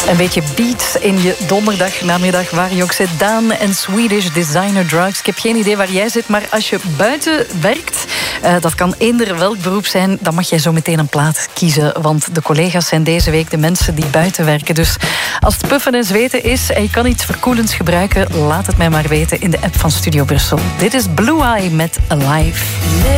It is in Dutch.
Een beetje beat in je donderdagnamiddag waar je ook zit. Daan en Swedish Designer Drugs. Ik heb geen idee waar jij zit, maar als je buiten werkt, dat kan eender welk beroep zijn, dan mag jij zo meteen een plaat kiezen. Want de collega's zijn deze week de mensen die buiten werken. Dus als het puffen en zweten is en je kan iets verkoelends gebruiken, laat het mij maar weten in de app van Studio Brussel. Dit is Blue Eye met Alive.